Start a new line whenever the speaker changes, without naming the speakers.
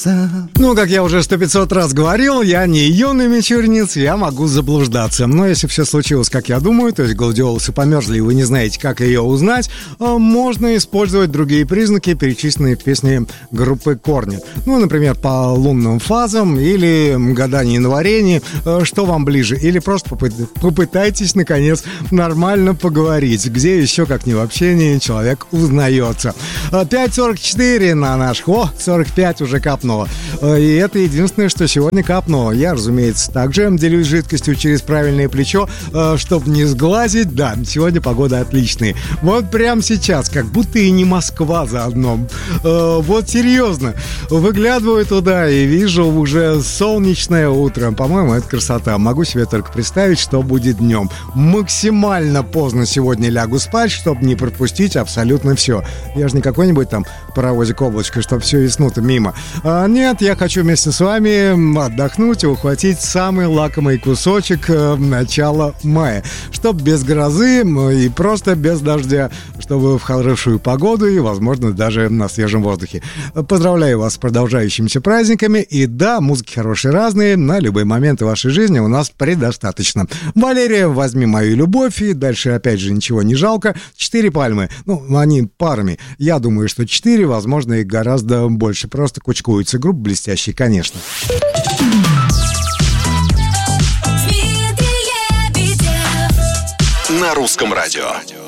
Ну, как я уже 100-500 раз говорил, я не юный мичурниц, я могу заблуждаться. Но если все случилось, как я думаю, то есть гладиолусы померзли, и вы не знаете, как ее узнать, можно использовать другие признаки, перечисленные в песне группы Корни. Ну, например, по лунным фазам или гаданию на варенье, что вам ближе. Или просто попытайтесь, наконец, нормально поговорить. Где еще, как не в общении, человек узнается. 5:44 на наших. 45 уже капнуло. И это единственное, что сегодня капнуло. Я, разумеется, также делюсь жидкостью через правильное плечо, чтобы не сглазить. Да, сегодня погода отличная. Вот прямо сейчас, как будто и не Москва заодно. Вот серьезно. Выглядываю туда и вижу уже солнечное утро. По-моему, это красота. Могу себе только представить, что будет днем. Максимально поздно сегодня лягу спать, чтобы не пропустить абсолютно все. Я же не какой-нибудь там паровозик-облачко, чтобы все весну-то мимо. Нет, я хочу вместе с вами отдохнуть и ухватить самый лакомый кусочек начала мая. Чтоб без грозы и просто без дождя. Чтобы в хорошую погоду и, возможно, даже на свежем воздухе. Поздравляю вас с продолжающимися праздниками. И да, музыки хорошие разные. На любые моменты вашей жизни у нас предостаточно. Валерия, возьми мою любовь. И дальше, опять же, ничего не жалко. 4 пальмы. Ну, они парами. Я думаю, что 4, возможно, и гораздо больше. Просто кучкуются. Группа блестящая, конечно.
На русском радио.